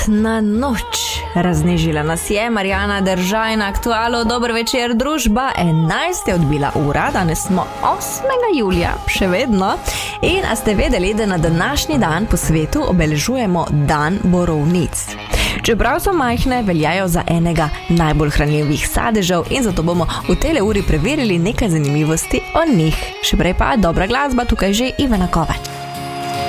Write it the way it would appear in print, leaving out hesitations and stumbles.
Na noč. Raznežila nas je Marjana Deržaj na Aktualu. Dober večer, družba. 11 je odbila ura, danes smo 8. julija, še vedno. In a ste vedeli, da na današnji dan po svetu obeležujemo dan borovnic. Čeprav so majhne, veljajo za enega najbolj hranljivih sadežev in zato bomo v tele uri preverili nekaj zanimivosti o njih. Še prej pa dobra glasba, tukaj že Ivana Kovač.